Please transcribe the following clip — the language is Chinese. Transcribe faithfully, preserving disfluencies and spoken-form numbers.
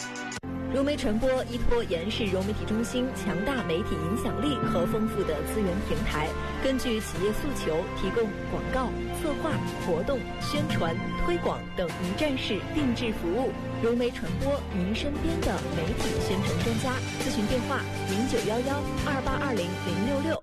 融媒传播依托延世融媒体中心强大媒体影响力和丰富的资源平台，根据企业诉求提供广告、策划、活动、宣传、推广等一站式定制服务。融媒传播，您身边的媒体宣传专家。咨询电话：零九幺幺二八二零零六六